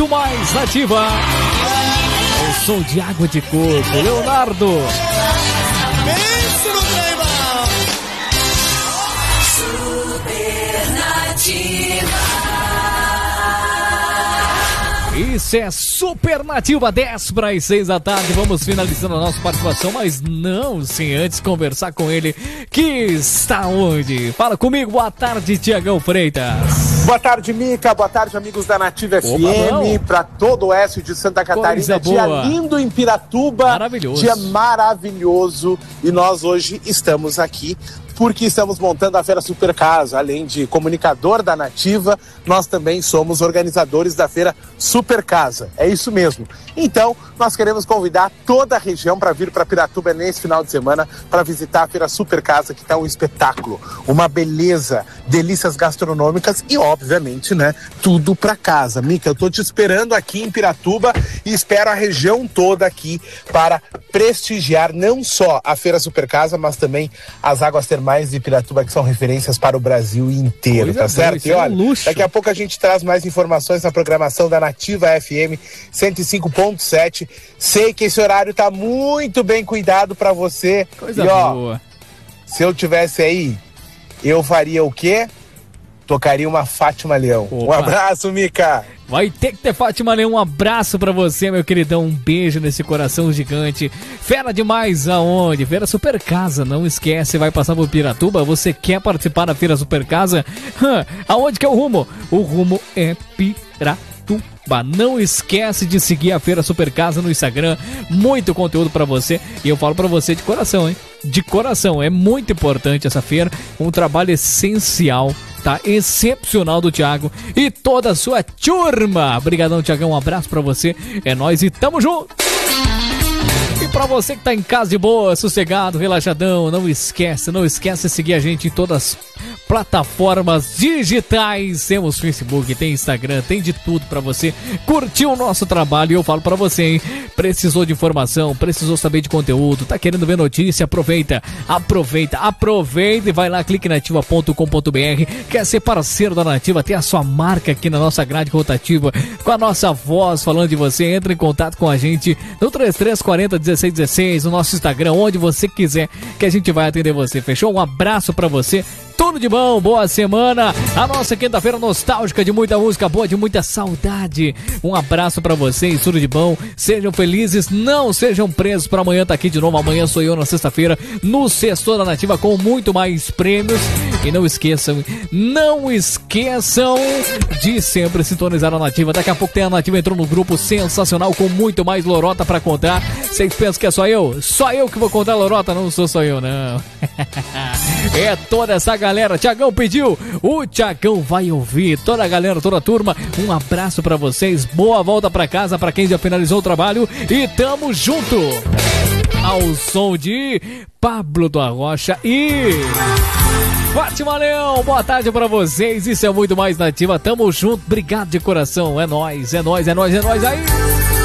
muito mais nativa. Eu sou de água de coco, Leonardo. Pensa no trem-bom. Isso é Supernativa, 10:06 da tarde. Vamos finalizando a nossa participação, mas não sem antes conversar com ele, que está onde? Fala comigo, boa tarde, Tiagão Freitas. Boa tarde, Mica. Boa tarde, amigos da Nativa FM. Para todo o oeste de Santa Catarina. Dia lindo em Piratuba. Maravilhoso. Dia maravilhoso. E nós hoje estamos aqui porque estamos montando a Feira Super Casa. Além de comunicador da Nativa, nós também somos organizadores da Feira Super Casa. É isso mesmo. Então, nós queremos convidar toda a região para vir para Piratuba nesse final de semana para visitar a Feira Super Casa, que está um espetáculo, uma beleza, delícias gastronômicas e, obviamente, né, tudo para casa. Mica, eu tô te esperando aqui em Piratuba e espero a região toda aqui para prestigiar não só a Feira Super Casa, mas também as águas termais de Piratuba, que são referências para o Brasil inteiro, tá certo? E olha, daqui a pouco a gente traz mais informações na programação da Nativa FM 105.7. Sei que esse horário tá muito bem cuidado para você. Coisa boa. Se eu tivesse aí, eu faria o quê? Tocaria uma Fátima Leão. Opa. Um abraço, Mica. Vai ter que ter Fátima Leão, um abraço pra você, meu queridão, um beijo nesse coração gigante. Fera demais aonde? Feira Super Casa, não esquece, vai passar por Piratuba, você quer participar da Feira Super Casa? Aonde que é o rumo? O rumo é Piratuba. Não esquece de seguir a Feira Super Casa no Instagram, muito conteúdo pra você, e eu falo pra você de coração, hein? De coração, é muito importante essa feira, um trabalho essencial, tá? Excepcional do Thiago e toda a sua turma. Obrigadão, Thiagão, um abraço pra você, é nóis e tamo junto! E pra você que tá em casa de boa, sossegado, relaxadão, não esquece de seguir a gente em todas as plataformas digitais. Temos Facebook, tem Instagram, tem de tudo pra você curtir o nosso trabalho. E eu falo pra você, hein? Precisou de informação, precisou saber de conteúdo, tá querendo ver notícia? Aproveita e vai lá, clique nativa.com.br. Quer ser parceiro da Nativa, ter a sua marca aqui na nossa grade rotativa, com a nossa voz falando de você? Entra em contato com a gente no 3340-1616, no nosso Instagram, onde você quiser, que a gente vai atender você, fechou? Um abraço pra você, tudo de bom, boa semana, a nossa quinta-feira nostálgica de muita música boa, de muita saudade. Um abraço pra vocês, tudo de bom, sejam felizes, não sejam presos pra amanhã tá aqui de novo. Amanhã sou eu na sexta-feira, no Sextou da Nativa, com muito mais prêmios. E não esqueçam de sempre sintonizar a Nativa. Daqui a pouco tem a Nativa entrou no grupo sensacional com muito mais lorota pra contar. Vocês pensam que é só eu? Só eu que vou contar lorota? Não sou só eu, não. É toda essa galera. Tiagão pediu, o Tiagão vai ouvir. Toda a galera, toda a turma, um abraço pra vocês. Boa volta pra casa pra quem já finalizou o trabalho. E tamo junto ao som de Pablo da Rocha e Fátima Leão. Boa tarde pra vocês. Isso é muito mais Nativa. Tamo junto. Obrigado de coração. É nóis aí.